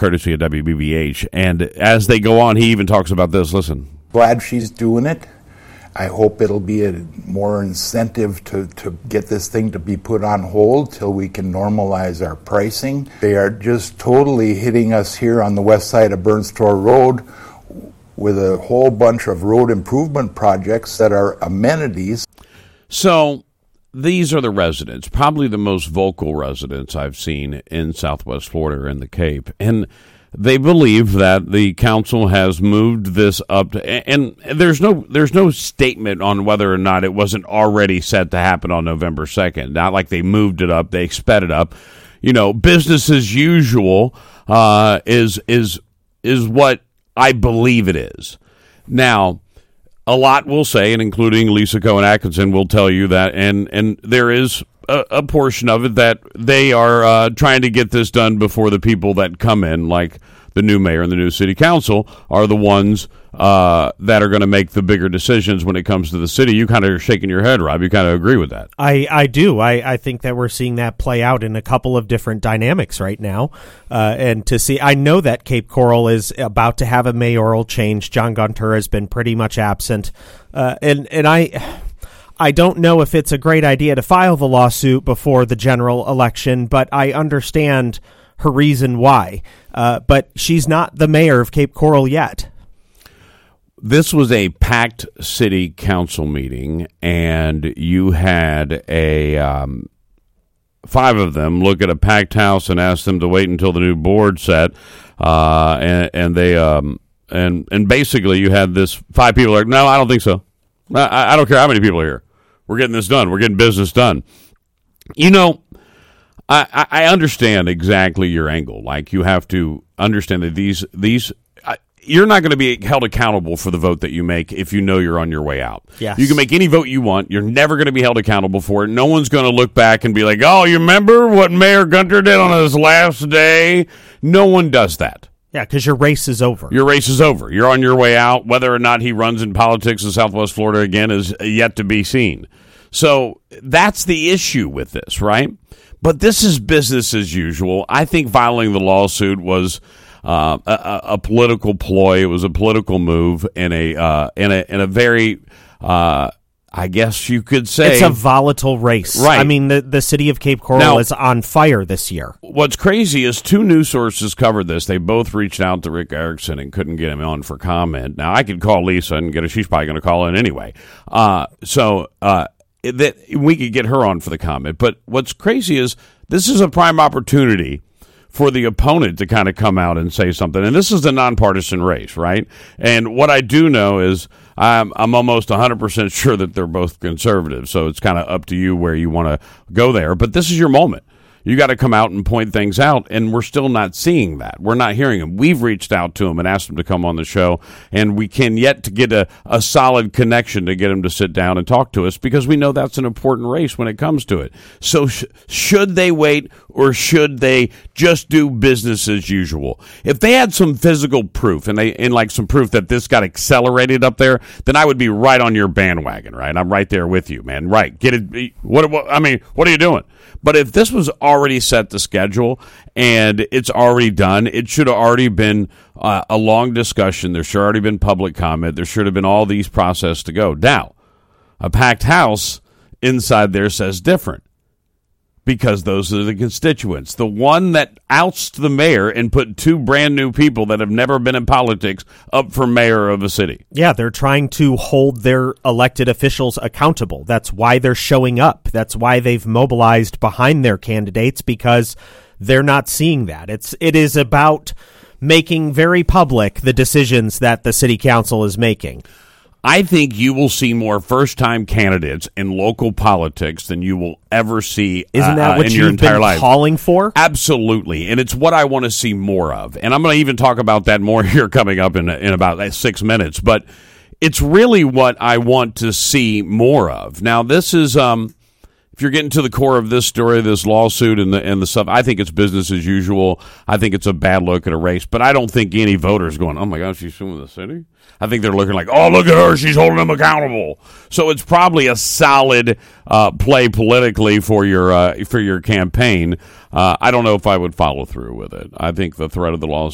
courtesy of WBBH. And as they go on, he even talks about this. Listen. Glad she's doing it. I hope it'll be a more incentive to get this thing to be put on hold till we can normalize our pricing. They are just totally hitting us here on the west side of Burn Store Road with a whole bunch of road improvement projects that are amenities. So these are the residents, probably the most vocal residents I've seen in Southwest Florida and the Cape. And they believe that the council has moved this up to, and there's no statement on whether or not it wasn't already set to happen on November 2nd. Not like they moved it up, they sped it up. You know, business as usual is what I believe it is. Now, a lot will say, and including Lisa Cohen Atkinson will tell you that, and there is a portion of it that they are trying to get this done before the people that come in, like the new mayor and the new city council, are the ones that are going to make the bigger decisions when it comes to the city. You kind of are shaking your head, Rob. You kind of agree with that. I do. I think that we're seeing that play out in a couple of different dynamics right now. And to see, I know that Cape Coral is about to have a mayoral change. John Gunter has been pretty much absent. And I don't know if it's a great idea to file the lawsuit before the general election, but I understand her reason why. But she's not the mayor of Cape Coral yet. This was a packed city council meeting, and you had five of them look at a packed house and ask them to wait until the new board set, and basically you had this five people like, no, I don't think so. I don't care how many people are here. We're getting this done. We're getting business done. You know, I understand exactly your angle. Like, you have to understand that these you're not going to be held accountable for the vote that you make if you know you're on your way out. Yes. You can make any vote you want. You're never going to be held accountable for it. No one's going to look back and be like, oh, you remember what Mayor Gunter did on his last day? No one does that. Yeah, because your race is over. Your race is over. You're on your way out. Whether or not he runs in politics in Southwest Florida again is yet to be seen. So that's the issue with this, right? But this is business as usual. I think filing the lawsuit was a political ploy. It was a political move in a very, I guess you could say, it's a volatile race. Right. I mean, the city of Cape Coral is on fire this year. What's crazy is two news sources covered this. They both reached out to Rick Erickson and couldn't get him on for comment. Now, I could call Lisa and she's probably going to call in anyway. That we could get her on for the comment. But what's crazy is this is a prime opportunity for the opponent to kind of come out and say something. And this is the nonpartisan race, right? And what I do know is I'm almost 100% sure that they're both conservative. So it's kind of up to you where you want to go there. But this is your moment. You got to come out and point things out, and we're still not seeing that. We're not hearing them. We've reached out to them and asked them to come on the show, and we can yet to get a solid connection to get them to sit down and talk to us, because we know that's an important race when it comes to it. So should they wait, or should they just do business as usual? If they had some physical proof, and like some proof that this got accelerated up there, then I would be right on your bandwagon, right? I'm right there with you, man. Right. Get it. What are you doing? But if this was already set to schedule and it's already done, it should have already been a long discussion. There should have already been public comment. There should have been all these processes to go. Now, a packed house inside there says different, because those are the constituents. The one that ousts the mayor and put two brand new people that have never been in politics up for mayor of a city. Yeah, they're trying to hold their elected officials accountable. That's why they're showing up. That's why they've mobilized behind their candidates, because they're not seeing that. It is about making very public the decisions that the city council is making. I think you will see more first-time candidates in local politics than you will ever see Isn't that what in your you've entire been life. Calling for? Absolutely, and it's what I want to see more of. And I'm going to even talk about that more here coming up in about 6 minutes. But it's really what I want to see more of. Now, this is if you're getting to the core of this story, this lawsuit and the stuff, I think it's business as usual. I think it's a bad look at a race, but I don't think any voters going, oh my gosh, she's suing the city. I think they're looking like, oh, look at her, she's holding them accountable. So it's probably a solid play politically for your campaign. I don't know if I would follow through with it. I think the threat of the lawsuit